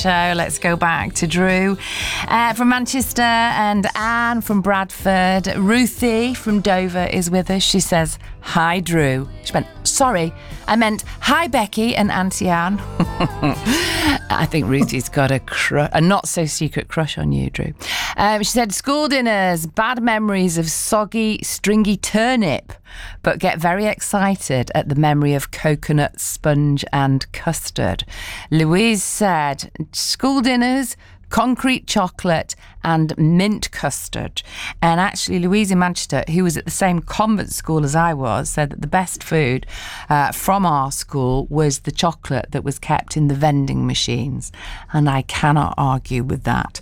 Show. Let's go back to Drew from Manchester and Anne from Bradford. Ruthie from Dover is with us. She says, "Hi, Drew." She went, "Sorry, I meant hi, Becky and Auntie Anne." I think Ruthie's got a not-so-secret crush on you, Drew. She said, "School dinners, bad memories of soggy, stringy turnip, but get very excited at the memory of coconut, sponge and custard." Louise said, "School dinners, concrete chocolate and mint custard." And actually, Louise in Manchester, who was at the same convent school as I was, said that the best food from our school was the chocolate that was kept in the vending machines. And I cannot argue with that.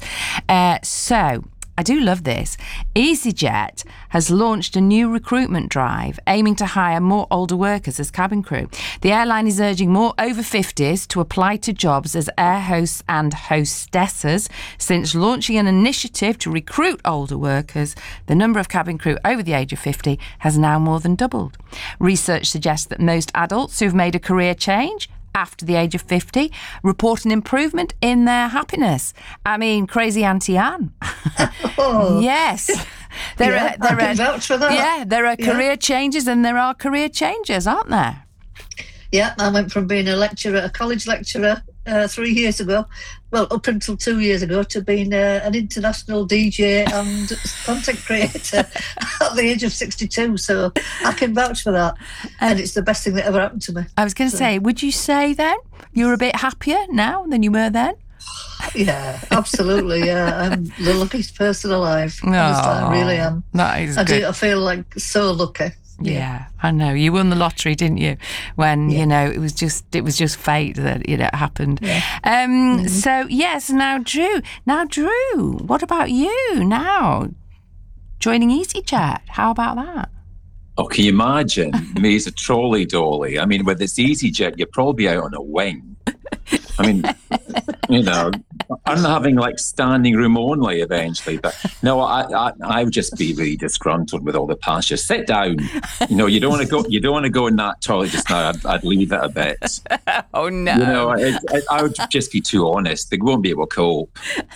So I do love this. EasyJet has launched a new recruitment drive aiming to hire more older workers as cabin crew. The airline is urging more over 50s to apply to jobs as air hosts and hostesses. Since launching an initiative to recruit older workers, the number of cabin crew over the age of 50 has now more than doubled. Research suggests that most adults who've made a career change after the age of 50 report an improvement in their happiness. I mean, crazy Auntie Anne. Oh. Yes. I can vouch for that. Yeah, there are career changes and there are career changes, aren't there? Yeah, I went from being a college lecturer 3 years ago, well, up until 2 years ago, to being an international DJ and content creator at the age of 62. So I can vouch for that. And it's the best thing that ever happened to me. I was going to say, would you say then you're a bit happier now than you were then? Yeah, absolutely. Yeah, I'm the luckiest person alive. I really am. That is good. I feel like so lucky. Yeah, I know. You won the lottery, didn't you? When, it was just fate that it happened. Yeah. So, yes, now, Drew, what about you now? Joining EasyJet, how about that? Oh, can you imagine me as a trolley dolly? I mean, with this EasyJet, you're probably out on a wing. I mean, I'm having like standing room only eventually. But no, I would just be really disgruntled with all the past. Just sit down. You don't want to go. You don't want to go in that toilet just now. I'd leave it a bit. Oh no! I would just be too honest. They won't be able to cope.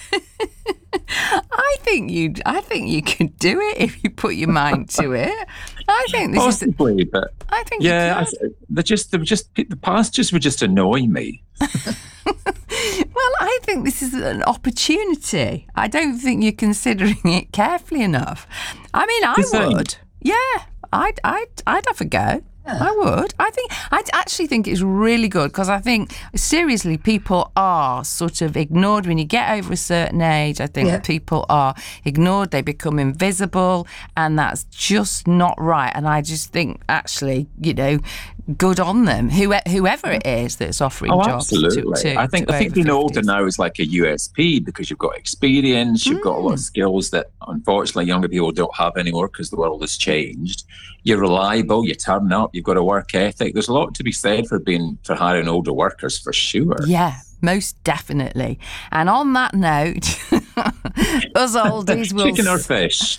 I think you could do it if you put your mind to it. I think this possibly, but I think the pastures would just annoy me. Well, I think this is an opportunity. I don't think you're considering it carefully enough. I mean, I would. Yeah, I'd have a go. I would. I'd actually think it's really good because I think, seriously, people are sort of ignored when you get over a certain age. I think people are ignored. They become invisible and that's just not right. And I just think, actually, good on them, whoever it is that's offering jobs. Absolutely. I think being older now is like a USP because you've got experience, you've got a lot of skills that unfortunately younger people don't have anymore because the world has changed. You're reliable, you turn up, you've got a work ethic. There's a lot to be said for hiring older workers, for sure. Yeah, most definitely. And on that note, us oldies will... Chicken or fish?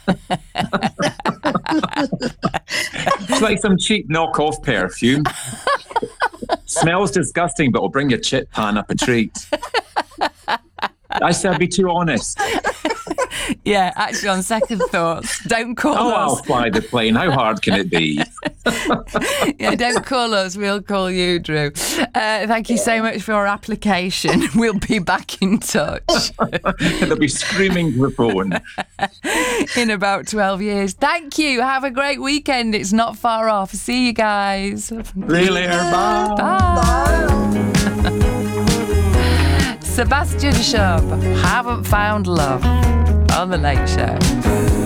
It's like some cheap knockoff perfume. Smells disgusting, but will bring your chip pan up a treat. I said I'd be too honest. Yeah, actually, on second thoughts, don't call us. I'll fly the plane. How hard can it be? Yeah, don't call us. We'll call you, Drew. Thank you so much for your application. We'll be back in touch. They'll be screaming to the phone. In about 12 years. Thank you. Have a great weekend. It's not far off. See you guys. See you later. Bye. Bye. Sebastian Shaw, Haven't Found Love on The Late Show.